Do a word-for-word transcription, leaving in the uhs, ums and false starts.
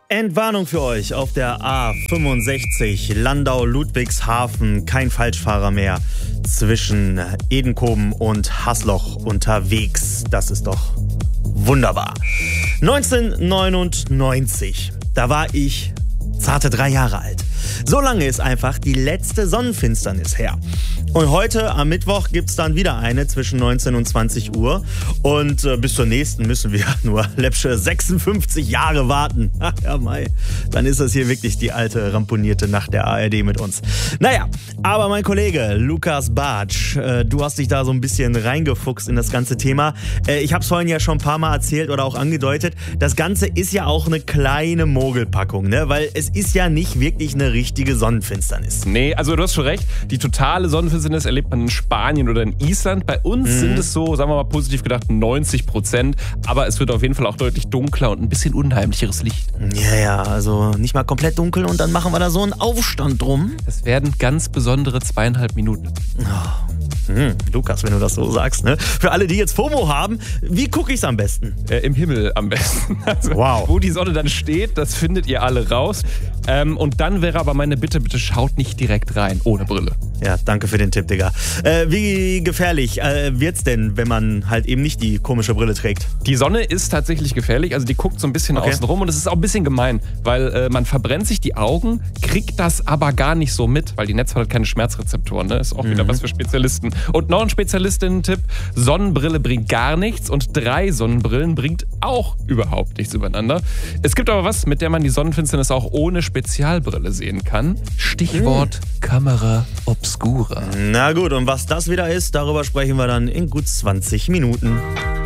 Entwarnung für euch auf der A fünfundsechzig Landau-Ludwigshafen. Kein Falschfahrer mehr zwischen Edenkoben und Hasloch unterwegs. Das ist doch wunderbar. neunzehnhundertneunundneunzig, da war ich zarte drei Jahre alt. So lange ist einfach die letzte Sonnenfinsternis her. Und heute am Mittwoch gibt es dann wieder eine zwischen neunzehn und zwanzig Uhr. Und äh, bis zur nächsten müssen wir nur läppsche sechsundfünfzig Jahre warten. Ach ja, Mai. Dann ist das hier wirklich die alte ramponierte Nacht der A R D mit uns. Naja, aber mein Kollege Lukas Bartsch, äh, du hast dich da so ein bisschen reingefuchst in das ganze Thema. Äh, ich habe es vorhin ja schon ein paar Mal erzählt oder auch angedeutet. Das Ganze ist ja auch eine kleine Mogelpackung, ne? Weil es ist ja nicht wirklich eine richtige Sonnenfinsternis. Nee, also du hast schon recht. Die totale Sonnenfinsternis erlebt man in Spanien oder in Island. Bei uns mhm. sind es so, sagen wir mal positiv gedacht, neunzig Prozent. Aber es wird auf jeden Fall auch deutlich dunkler und ein bisschen unheimlicheres Licht. Ja, ja, also nicht mal komplett dunkel und dann machen wir da so einen Aufstand drum. Es werden ganz besondere zweieinhalb Minuten. Oh. Hm, Lukas, wenn du das so sagst, ne? Für alle, die jetzt FOMO haben, wie gucke ich es am besten? Äh, Im Himmel am besten. Also, wow. Wo die Sonne dann steht, das findet ihr alle raus. Ähm, und dann wäre aber meine Bitte, bitte schaut nicht direkt rein, ohne Brille. Ja, danke für den Tipp, Digga. Äh, wie gefährlich äh, wird's denn, wenn man halt eben nicht die komische Brille trägt? Die Sonne ist tatsächlich gefährlich, also die guckt so ein bisschen okay. außen rum und es ist auch ein bisschen gemein, weil äh, man verbrennt sich die Augen, kriegt das aber gar nicht so mit, weil die Netzhaut hat keine Schmerzrezeptoren, ne? Ist auch mhm. wieder was für Spezialisten. Und noch ein Spezialistinnen-Tipp, Sonnenbrille bringt gar nichts und drei Sonnenbrillen bringt auch überhaupt nichts übereinander. Es gibt aber was, mit der man die Sonnenfinsternis auch ohne Spezialbrille sehen kann. Stichwort mhm. Camera Obscura. Na gut, und was das wieder ist, darüber sprechen wir dann in gut zwanzig Minuten.